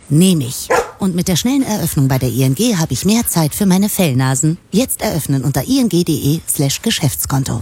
Nehme ich. Und mit der schnellen Eröffnung bei der ING habe ich mehr Zeit für meine Fellnasen. Jetzt eröffnen unter ing.de/Geschäftskonto.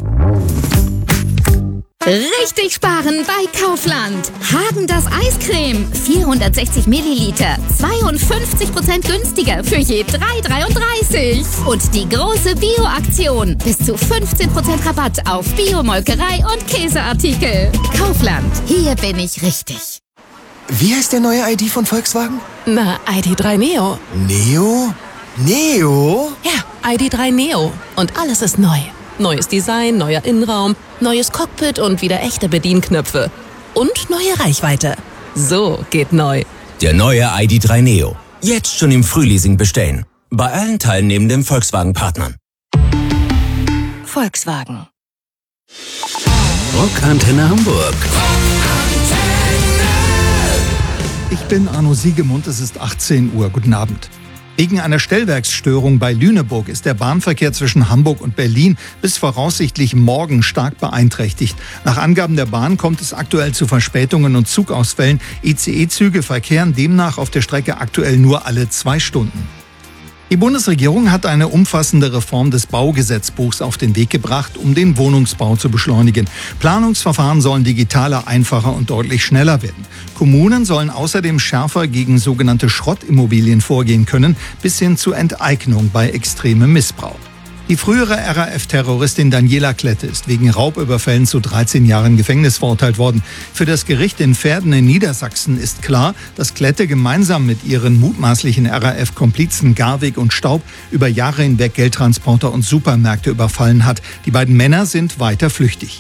Richtig sparen bei Kaufland. Häagen-Dazs Eiscreme. 460 Milliliter. 52% günstiger für je 3,33. Und die große Bio-Aktion. Bis zu 15% Rabatt auf Bio-Molkerei und Käseartikel. Kaufland. Hier bin ich richtig. Wie heißt der neue ID von Volkswagen? Na, ID.3 Neo. Neo? Neo? Ja, ID.3 Neo. Und alles ist neu. Neues Design, neuer Innenraum, neues Cockpit und wieder echte Bedienknöpfe. Und neue Reichweite. So geht neu. Der neue ID.3 Neo. Jetzt schon im Frühleasing bestellen. Bei allen teilnehmenden Volkswagen-Partnern. Volkswagen. Rockantenne Hamburg. Ich bin Arno Siegemund, es ist 18 Uhr. Guten Abend. Wegen einer Stellwerksstörung bei Lüneburg ist der Bahnverkehr zwischen Hamburg und Berlin bis voraussichtlich morgen stark beeinträchtigt. Nach Angaben der Bahn kommt es aktuell zu Verspätungen und Zugausfällen. ICE-Züge verkehren demnach auf der Strecke aktuell nur alle 2 Stunden. Die Bundesregierung hat eine umfassende Reform des Baugesetzbuchs auf den Weg gebracht, um den Wohnungsbau zu beschleunigen. Planungsverfahren sollen digitaler, einfacher und deutlich schneller werden. Kommunen sollen außerdem schärfer gegen sogenannte Schrottimmobilien vorgehen können, bis hin zu Enteignung bei extremem Missbrauch. Die frühere RAF-Terroristin Daniela Klette ist wegen Raubüberfällen zu 13 Jahren Gefängnis verurteilt worden. Für das Gericht in Verden in Niedersachsen ist klar, dass Klette gemeinsam mit ihren mutmaßlichen RAF-Komplizen Garwig und Staub über Jahre hinweg Geldtransporter und Supermärkte überfallen hat. Die beiden Männer sind weiter flüchtig.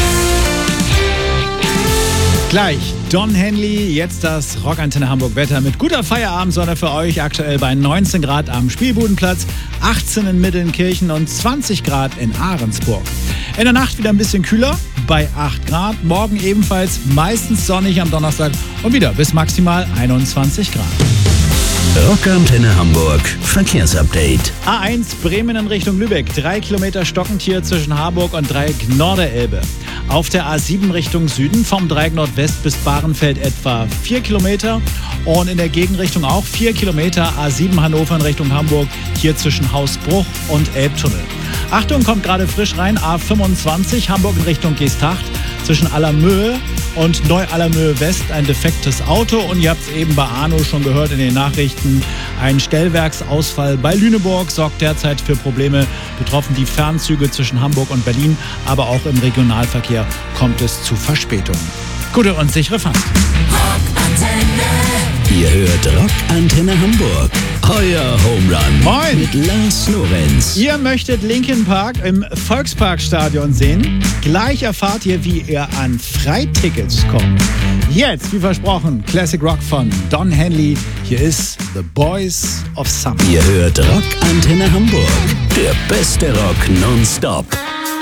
Gleich Don Henley, jetzt das Rockantenne Hamburg Wetter mit guter Feierabendsonne für euch. Aktuell bei 19 Grad am Spielbudenplatz, 18 in Mittelnkirchen und 20 Grad in Ahrensburg. In der Nacht wieder ein bisschen kühler, bei 8 Grad. Morgen ebenfalls meistens sonnig am Donnerstag und wieder bis maximal 21 Grad. Rockantenne Hamburg Verkehrsupdate. A1 Bremen in Richtung Lübeck. 3 Kilometer stockend hier zwischen Harburg und Dreieck Norderelbe. Auf der A7 Richtung Süden vom Dreieck Nordwest bis Bahrenfeld etwa 4 Kilometer. Und in der Gegenrichtung auch 4 Kilometer A7 Hannover in Richtung Hamburg. Hier zwischen Hausbruch und Elbtunnel. Achtung, kommt gerade frisch rein. A25 Hamburg in Richtung Geesthacht. Zwischen Allermöhe und Neu-Allermöhe West ein defektes Auto. Und ihr habt es eben bei Arno schon gehört in den Nachrichten. Ein Stellwerksausfall bei Lüneburg sorgt derzeit für Probleme. Betroffen die Fernzüge zwischen Hamburg und Berlin. Aber auch im Regionalverkehr kommt es zu Verspätungen. Gute und sichere Fahrt. Ihr hört Rockantenne Hamburg. Euer Home Run. Moin. Mit Lars Lorenz. Ihr möchtet Linkin Park im Volksparkstadion sehen? Gleich erfahrt ihr, wie ihr an Freitickets kommt. Jetzt, wie versprochen, Classic Rock von Don Henley. Hier ist The Boys of Summer. Ihr hört Rockantenne Hamburg. Der beste Rock nonstop.